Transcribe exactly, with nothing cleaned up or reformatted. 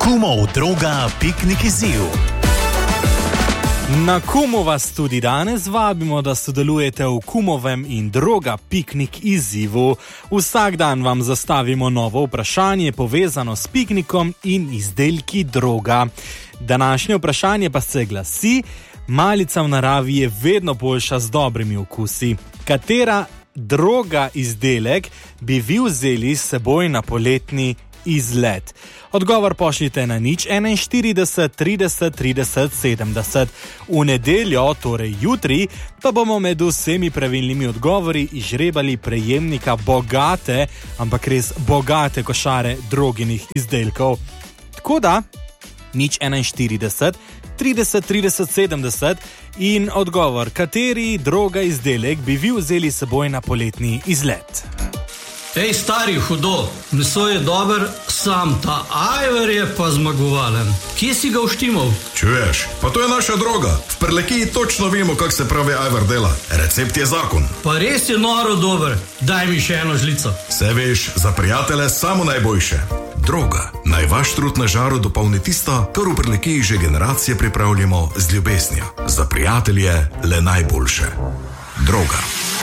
Kumov droga piknik izziv. Na Kumu vas tudi danes vabimo, da sodelujete v Kumovem in droga piknik izzivu. Vsak dan vam zastavimo novo vprašanje povezano s piknikom in izdelki droga. Današnje vprašanje pa se glasi: malica v naravi je vedno boljša z dobrimi okusi. Katera droga izdelek bi vi vzeli s seboj na poletni izlet? Odgovor pošljite na nič enainštirideset trideset trideset sedemdeset. V nedeljo, torej jutri, pa bomo med vsemi pravilnimi odgovori izžrebali prejemnika bogate, ampak res bogate košare droginih izdelkov. Tako da, nič enainštirideset trideset trideset sedemdeset in odgovor, kateri droga izdelek bi vi vzeli s seboj na poletni izlet. Ej, stari, hudo, meso je dober, sam ta ajvar je pa zmagovalen. Kje si ga uštimal? Čuješ, pa to je naša droga. V Prlekiji točno vemo, kak se pravi ajvar dela. Recept je zakon. Pa res je noro dober, daj mi še eno žlico. Se veš, za prijatelje samo najboljše. Droga, naj vaš trud na žaru dopolni tisto, kar v Prlekiji že generacije pripravljamo z ljubeznijo. Za prijatelje le najboljše. Droga.